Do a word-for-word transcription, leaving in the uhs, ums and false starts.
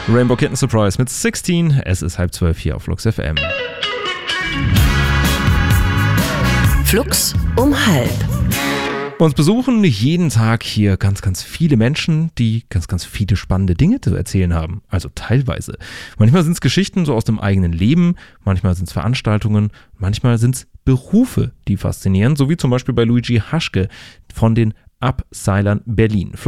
Rainbow Kitten Surprise mit sechzehn. Es ist halb zwölf hier auf Flux F M. Flux um halb. Uns besuchen jeden Tag hier ganz, ganz viele Menschen, die ganz, ganz viele spannende Dinge zu erzählen haben. Also teilweise. Manchmal sind es Geschichten so aus dem eigenen Leben, manchmal sind es Veranstaltungen, manchmal sind es Berufe, die faszinieren, so wie zum Beispiel bei Luigi Haschke von den Upsilern Berlin.